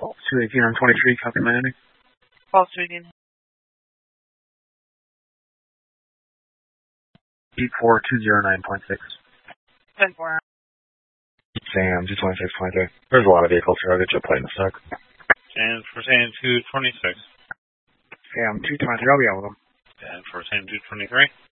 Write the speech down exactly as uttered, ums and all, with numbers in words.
False two eighteen on twenty-three, copy landing. False two eighteen. eight four two zero nine point six. ten four. Sam, two twenty-six twenty-three. There's a lot of vehicles here. I'll get you a plate in a sec. And for Sam two twenty-six. Sam, two twenty-three, I'll be out with them. And for Sam two twenty-three.